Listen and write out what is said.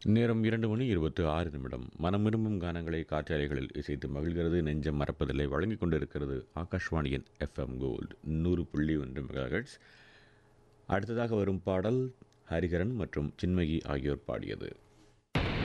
நேரம் 2 மணி 26 நிமிடம். மனம் விரும்பும் கானங்களை காற்றாலைகளில் இசைத்து மகிழ்கிறது. நெஞ்சம் மறப்பதில்லை வழங்கிக் கொண்டிருக்கிறது ஆகாஷ்வாணியின் FM கோல்டு 100.1 மெகாஹெர்ட்ஸ். அடுத்ததாக வரும் பாடல் ஹரிஹரன் மற்றும் சின்மயி ஆகியோர் பாடியது.